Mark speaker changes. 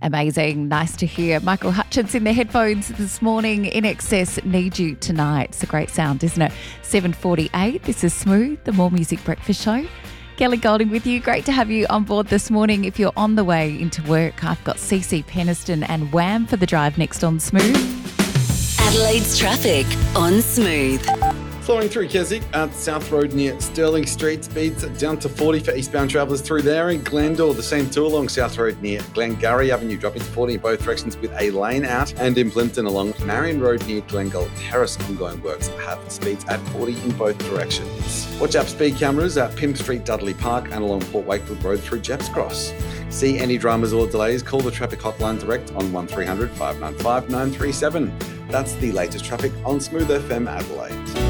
Speaker 1: Amazing. Nice to hear. Michael Hutchence in the headphones this morning. In Excess, Need You Tonight. It's a great sound, isn't it? 7:48. This is Smooth, the More Music Breakfast Show. Kelly Golding with you. Great to have you on board this morning. If you're on the way into work, I've got CC Peniston and Wham for the drive next on Smooth.
Speaker 2: Adelaide's traffic on Smooth.
Speaker 3: Flowing through Keswick at South Road near Stirling Street. Speeds down to 40 for eastbound travellers through there. In Glendale, the same too along South Road near Glengarry Avenue, dropping to 40 in both directions with a lane out. And in Plympton along Marion Road near Glengall Terrace, ongoing works have speeds at 40 in both directions. Watch out for speed cameras at Pym Street, Dudley Park and along Port Wakefield Road through Jepps Cross. See any dramas or delays, call the traffic hotline direct on 1300 595 937. That's the latest traffic on Smooth FM Adelaide.